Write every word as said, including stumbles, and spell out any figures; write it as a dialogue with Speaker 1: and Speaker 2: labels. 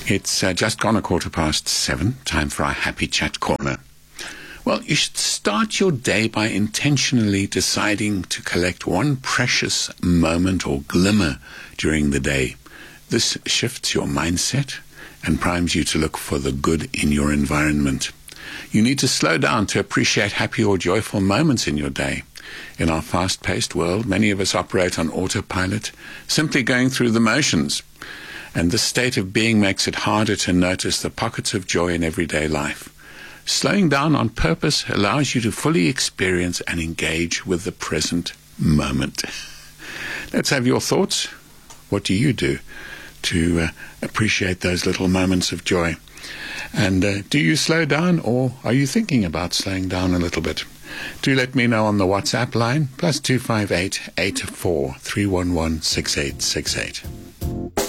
Speaker 1: It's uh, just gone a quarter past seven, time for our Happy Chat Corner. Well, you should start your day by intentionally deciding to collect one precious moment or glimmer during the day. This shifts your mindset and primes you to look for the good in your environment. You need to slow down to appreciate happy or joyful moments in your day. In our fast-paced world, many of us operate on autopilot, simply going through the motions. And this state of being makes it harder to notice the pockets of joy in everyday life. Slowing down on purpose allows you to fully experience and engage with the present moment. Let's have your thoughts. What do you do to uh, appreciate those little moments of joy? And uh, do you slow down, or are you thinking about slowing down a little bit? Do let me know on the WhatsApp line, plus two five eight, eight four, three one one, six eight six eight.